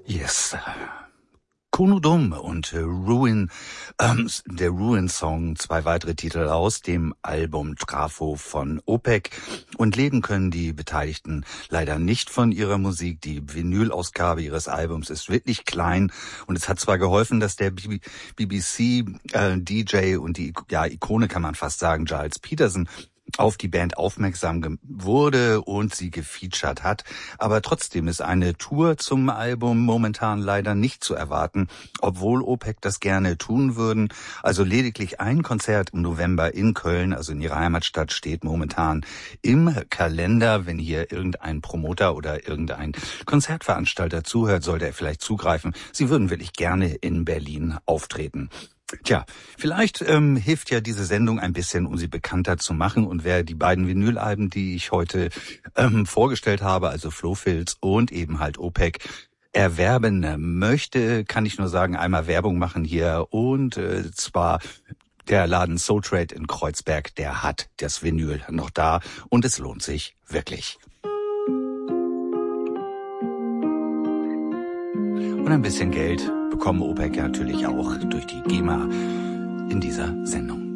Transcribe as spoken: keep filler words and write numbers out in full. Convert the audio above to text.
Yes. Konodum und Ruin, ähm, der Ruin-Song, zwei weitere Titel aus dem Album Trafo von Opeth. Und leben können die Beteiligten leider nicht von ihrer Musik. Die Vinyl-Ausgabe ihres Albums ist wirklich klein und es hat zwar geholfen, dass der B B C-D J äh, und die ja, Ikone, kann man fast sagen, Giles Peterson, auf die Band aufmerksam wurde und sie gefeatured hat. Aber trotzdem ist eine Tour zum Album momentan leider nicht zu erwarten, obwohl Opeth das gerne tun würden. Also lediglich ein Konzert im November in Köln, also in ihrer Heimatstadt, steht momentan im Kalender. Wenn hier irgendein Promoter oder irgendein Konzertveranstalter zuhört, sollte er vielleicht zugreifen. Sie würden wirklich gerne in Berlin auftreten. Tja, vielleicht ähm, hilft ja diese Sendung ein bisschen, um sie bekannter zu machen. Und wer die beiden Vinylalben, die ich heute ähm, vorgestellt habe, also Flohfilz und eben halt Opeth, erwerben möchte, kann ich nur sagen, einmal Werbung machen hier. Und äh, zwar der Laden Soul Trade in Kreuzberg, der hat das Vinyl noch da und es lohnt sich wirklich. Und ein bisschen Geld bekommen Opeth natürlich auch durch die GEMA in dieser Sendung.